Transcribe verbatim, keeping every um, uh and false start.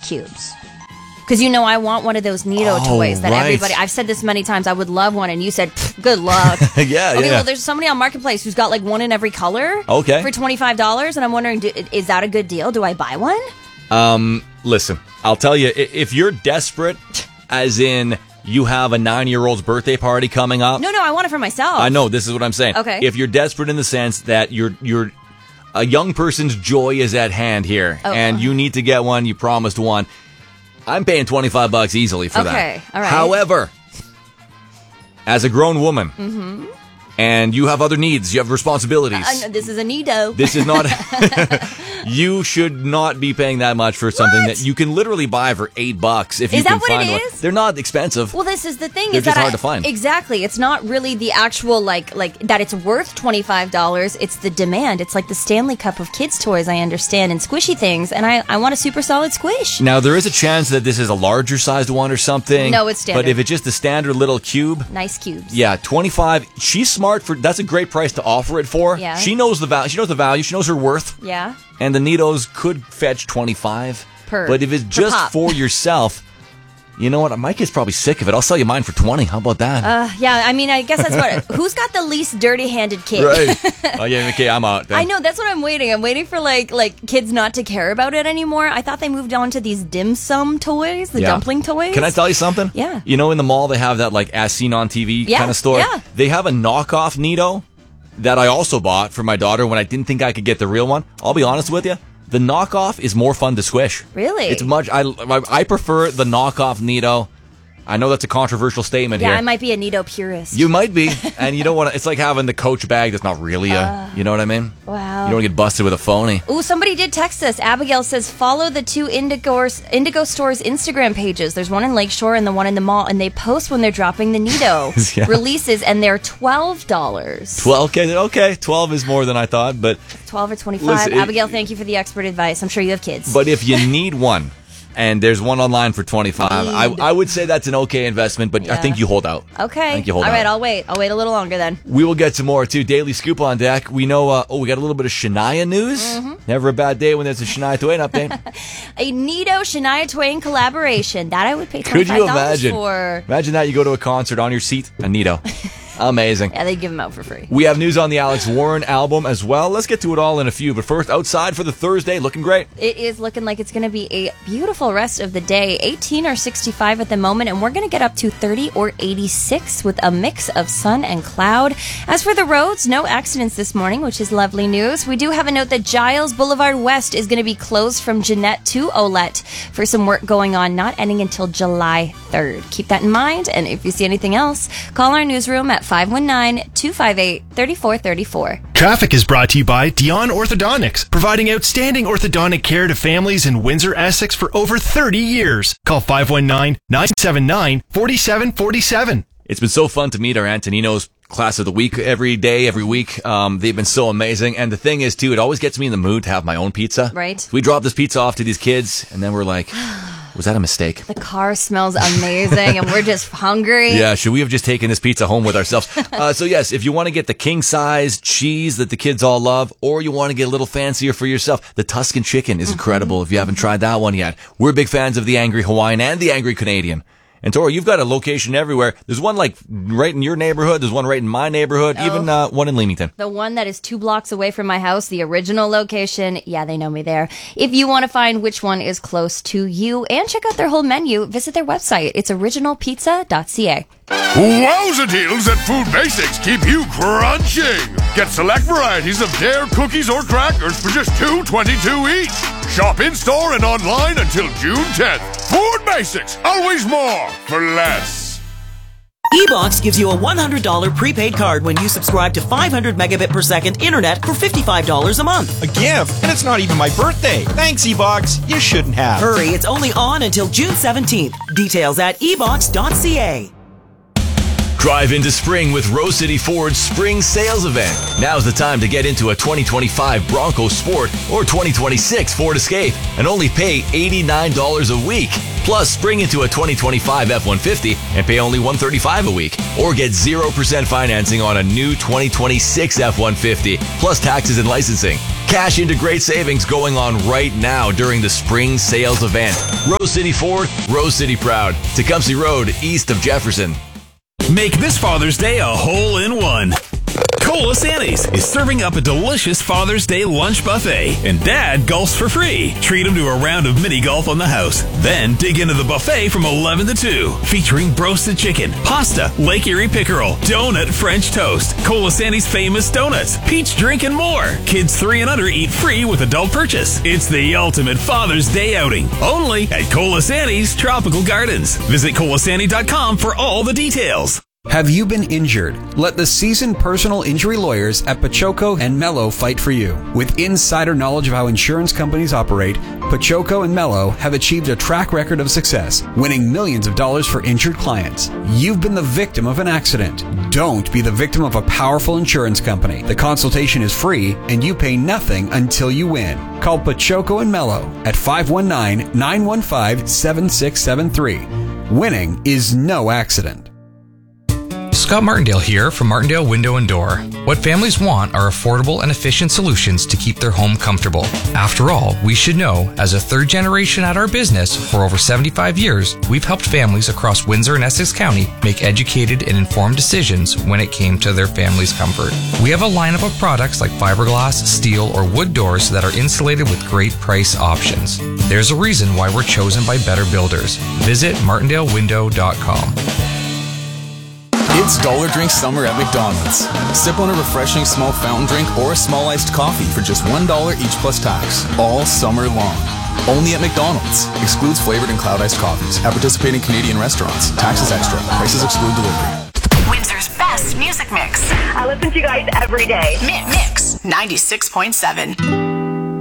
cubes. Because you know I want one of those Neato Oh, toys that right. everybody... I've said this many times. I would love one, and you said, good luck. yeah, Okay, yeah. well, there's somebody on Marketplace who's got like one in every color Okay. for twenty-five dollars, and I'm wondering, do, is that a good deal? Do I buy one? Um, listen, I'll tell you, i- if you're desperate, as in you have a nine-year-old's birthday party coming up. No, no, I want it for myself. I know, this is what I'm saying. Okay. If you're desperate in the sense that you're you're a young person's joy is at hand here, Oh. and you need to get one, you promised one, I'm paying twenty-five bucks easily for that. Okay, all right. However, as a grown woman, Mm-hmm. and you have other needs, you have responsibilities. Uh, no, this is a Neato. This is not. You should not be paying that much for something What? that you can literally buy for eight bucks if you Is that can what it find one. is? They're not expensive. Well, this is the thing. They're is just that hard I- to find. Exactly. It's not really the actual, like, like that it's worth twenty-five dollars. It's the demand. It's like the Stanley Cup of kids' toys, I understand, and squishy things. And I, I want a super solid squish. Now there is a chance that this is a larger sized one or something. No, it's standard. But if it's just a standard little cube, Nice cubes. yeah, twenty-five. She's smart for. That's a great price to offer it for. Yeah. She knows the value. She knows the value. She knows her worth. Yeah. And the Neatos could fetch twenty-five. Per- But if it's per just pop. for yourself, you know what? My kid's probably sick of it. I'll sell you mine for twenty. How about that? Uh, yeah, I mean, I guess that's what... Who's got the least dirty-handed kid? Right. Oh yeah. Okay, I'm out. Then. I know, that's what I'm waiting. I'm waiting for, like, like kids not to care about it anymore. I thought they moved on to these dim sum toys, the Yeah. dumpling toys. Can I tell you something? Yeah. You know, in the mall, they have that, like, as seen on T V Yeah, kind of store. yeah. They have a knockoff Neato that I also bought for my daughter when I didn't think I could get the real one. I'll be honest with you. The knockoff is more fun to squish. Really? It's much, I, I prefer the knockoff Neato. I know that's a controversial statement Yeah, here. I might be a Neato purist. You might be, and you don't want to. It's like having the Coach bag that's not really a. you know what I mean? wow. You don't want to get busted with a phony. Ooh, somebody did text us. Abigail says, follow the two Indigo, Indigo Stores Instagram pages. There's one in Lakeshore and the one in the mall, and they post when they're dropping the Neato Yeah. releases, and they're twelve dollars. Twelve. Okay, okay, twelve is more than I thought, but twelve or twenty-five. Listen, it- Abigail, thank you for the expert advice. I'm sure you have kids. but if you need one. And there's one online for twenty-five. I, I would say that's an okay investment, but I Yeah. think you hold out. okay. I think you hold All right, out. I'll wait. I'll wait a little longer then. We will get some more, too. Daily Scoop on deck. We know, uh, oh, we got a little bit of Shania news. Mm-hmm. Never a bad day when there's a Shania Twain update. A Neato Shania Twain collaboration. That I would pay Could twenty-five you dollars imagine? for. Imagine that you go to a concert on your seat, a Neato. Amazing. Yeah, they give them out for free. We have news on the Alex Warren album as well. Let's get to it all in a few. But first, outside for the Thursday, looking great. It is looking like it's going to be a beautiful rest of the day. eighteen or sixty-five at the moment, and we're going to get up to thirty or eighty-six with a mix of sun and cloud. As for the roads, no accidents this morning, which is lovely news. We do have a note that Giles Boulevard West is going to be closed from Jeanette to Olette for some work going on, not ending until July third. Keep that in mind, and if you see anything else, call our newsroom at five one nine, two five eight, three four three four. Traffic is brought to you by Dion Orthodontics, providing outstanding orthodontic care to families in Windsor, Essex for over thirty years. Call five one nine, nine seven nine, four seven four seven. It's been so fun to meet our Antoninos class of the week every day, every week. Um, they've been so amazing. And the thing is, too, it always gets me in the mood to have my own pizza. Right. So we drop this pizza off to these kids, and then we're like, was that a mistake? The car smells amazing, and we're just hungry. Yeah, should we have just taken this pizza home with ourselves? uh, so yes, if you want to get the king size cheese that the kids all love, or you want to get a little fancier for yourself, the Tuscan chicken is incredible if you haven't tried that one yet. We're big fans of the Angry Hawaiian and the Angry Canadian. And Tori, you've got a location everywhere. There's one like right in your neighborhood. There's one right in my neighborhood. Oh. Even uh, one in Leamington. The one that is two blocks away from my house, the original location. Yeah, they know me there. If you want to find which one is close to you and check out their whole menu, visit their website. It's original pizza dot c a. Wowza deals at Food Basics keep you crunching. Get select varieties of Dare cookies or crackers for just two twenty-two each. Shop in-store and online until June tenth. Food Basics, always more for less. eBox gives you a one hundred dollars prepaid card when you subscribe to five hundred megabit per second internet for fifty-five dollars a month. A gift? And it's not even my birthday. Thanks, eBox. You shouldn't have. Hurry, it's only on until June seventeenth. Details at e box dot c a. Drive into spring with Rose City Ford's spring sales event. Now's the time to get into a twenty twenty-five Bronco Sport or twenty twenty-six Ford Escape and only pay eighty-nine dollars a week. Plus, spring into a twenty twenty-five F one fifty and pay only one hundred thirty-five dollars a week. Or get zero percent financing on a new twenty twenty-six F one fifty, plus taxes and licensing. Cash into great savings going on right now during the spring sales event. Rose City Ford, Rose City proud. Tecumseh Road, east of Jefferson. Make this Father's Day a hole-in-one. Colasantes is serving up a delicious Father's Day lunch buffet, and Dad golfs for free. Treat him to a round of mini golf on the house. Then dig into the buffet from eleven to two, featuring roasted chicken, pasta, Lake Erie pickerel, donut French toast, Colasantes famous donuts, peach drink, and more. Kids three and under eat free with adult purchase. It's the ultimate Father's Day outing, only at Colasantes Tropical Gardens. Visit colasantes dot com for all the details. Have you been injured? Let the seasoned personal injury lawyers at Pachoco and Mello fight for you. With insider knowledge of how insurance companies operate, Pachoco and Mello have achieved a track record of success, winning millions of dollars for injured clients. You've been the victim of an accident. Don't be the victim of a powerful insurance company. The consultation is free, and you pay nothing until you win. Call Pachoco and Mello at five one nine, nine one five, seven six seven three. Winning is no accident. Scott Martindale here from Martindale Window and Door. What families want are affordable and efficient solutions to keep their home comfortable. After all, we should know, as a third generation at our business for over seventy-five years, we've helped families across Windsor and Essex County make educated and informed decisions when it came to their family's comfort. We have a lineup of products like fiberglass, steel, or wood doors that are insulated with great price options. There's a reason why we're chosen by better builders. Visit martindale window dot com. It's Dollar Drink Summer at McDonald's. Sip on a refreshing small fountain drink or a small iced coffee for just one dollar each plus tax, all summer long. Only at McDonald's. Excludes flavored and cloud iced coffees. At participating Canadian restaurants. Taxes extra. Prices exclude delivery. Windsor's best music mix. I listen to you guys every day. Mix, Mix ninety-six point seven.